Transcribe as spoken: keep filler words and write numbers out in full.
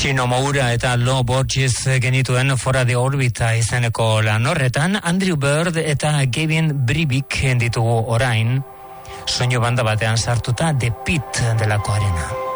Chino Moura eta Lo Borges genituen Fora de Orbita izeneko lan horretan, Andrew Bird eta Gavin Bribik ditugu orain, soinu banda batean sartuta The Pit delakoarena.